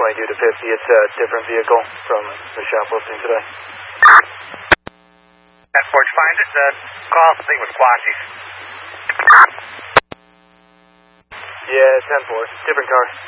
22 to 50. It's a different vehicle from the shoplifting today. That Forge finds it. Call, I think it was Quasi's. Yeah, 10-4. Different car.